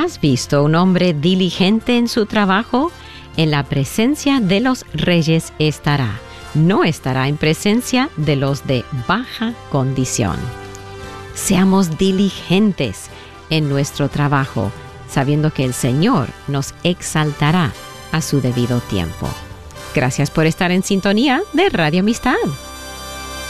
¿Has visto un hombre diligente en su trabajo? En la presencia de los reyes estará. No estará en presencia de los de baja condición. Seamos diligentes en nuestro trabajo, sabiendo que el Señor nos exaltará a su debido tiempo. Gracias por estar en sintonía de Radio Amistad.